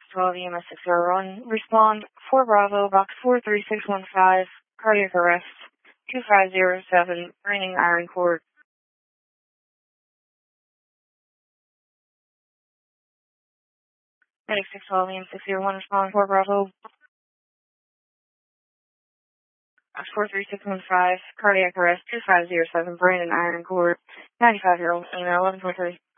12 EMS 601. Respond 4 Bravo, box 43615, cardiac arrest, 2507, raining iron cord. Medic 612 EMS 601, respond 4 Bravo, box 43615, cardiac arrest, 2507, brain and iron cord, 95-year-old female, 11.3.